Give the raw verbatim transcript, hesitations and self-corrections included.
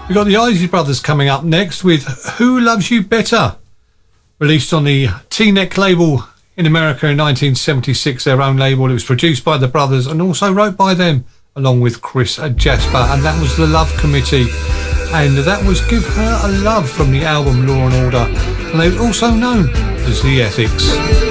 We've got the Isley Brothers coming up next with Who Loves You Better, released on the T-Neck label in America in nineteen seventy-six, their own label. It was produced by the brothers and also wrote by them along with Chris Jasper, and that was The Love Committee, and that was Give Her a Love from the album Law and Order, and they were also known as The Ethics.